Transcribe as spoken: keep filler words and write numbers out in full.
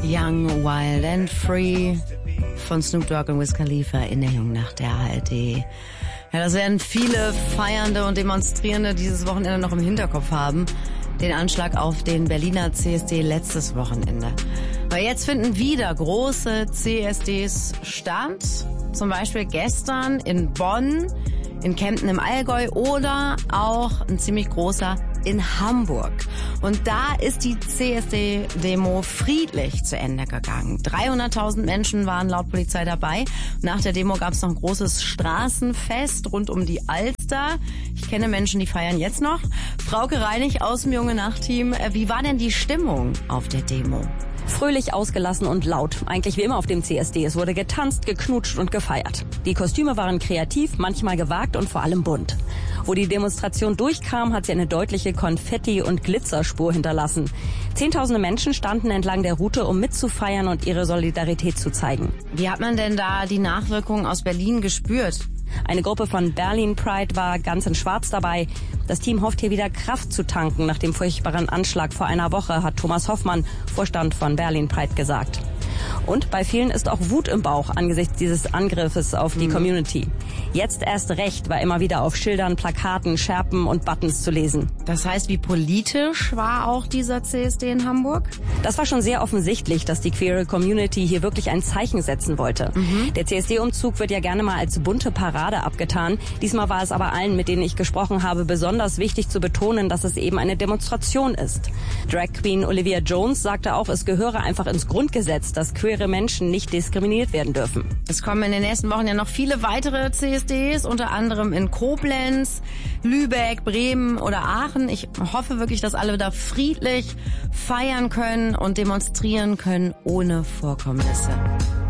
Young, Wild and Free von Snoop Dogg und Wiz Khalifa in der Jungnacht der A R D. Ja, das werden viele Feiernde und Demonstrierende dieses Wochenende noch im Hinterkopf haben. Den Anschlag auf den Berliner C S D letztes Wochenende. Weil jetzt finden wieder große C S Ds statt. Zum Beispiel gestern in Bonn, in Kempten im Allgäu oder auch ein ziemlich großer in Hamburg. Und da ist die C S D-Demo friedlich zu Ende gegangen. dreihunderttausend Menschen waren laut Polizei dabei. Nach der Demo gab es noch ein großes Straßenfest rund um die Alster. Ich kenne Menschen, die feiern jetzt noch. Frauke Reinig aus dem Junge-Nacht-Team. Wie war denn die Stimmung auf der Demo? Fröhlich, ausgelassen und laut. Eigentlich wie immer auf dem C S D. Es wurde getanzt, geknutscht und gefeiert. Die Kostüme waren kreativ, manchmal gewagt und vor allem bunt. Wo die Demonstration durchkam, hat sie eine deutliche Konfetti- und Glitzerspur hinterlassen. Zehntausende Menschen standen entlang der Route, um mitzufeiern und ihre Solidarität zu zeigen. Wie hat man denn da die Nachwirkungen aus Berlin gespürt? Eine Gruppe von Berlin Pride war ganz in Schwarz dabei. Das Team hofft hier wieder Kraft zu tanken nach dem furchtbaren Anschlag vor einer Woche, hat Thomas Hoffmann, Vorstand von Berlin Pride, gesagt. Und bei vielen ist auch Wut im Bauch angesichts dieses Angriffes auf die mhm. Community. Jetzt erst recht war immer wieder auf Schildern, Plakaten, Schärpen und Buttons zu lesen. Das heißt, wie politisch war auch dieser C S D in Hamburg? Das war schon sehr offensichtlich, dass die queere Community hier wirklich ein Zeichen setzen wollte. Mhm. Der C S D-Umzug wird ja gerne mal als bunte Parade abgetan. Diesmal war es aber allen, mit denen ich gesprochen habe, besonders wichtig zu betonen, dass es eben eine Demonstration ist. Drag Queen Olivia Jones sagte auch, es gehöre einfach ins Grundgesetz, dass queere Menschen nicht diskriminiert werden dürfen. Es kommen in den nächsten Wochen ja noch viele weitere C S Ds, unter anderem in Koblenz, Lübeck, Bremen oder Aachen. Ich hoffe wirklich, dass alle da friedlich feiern können und demonstrieren können ohne Vorkommnisse.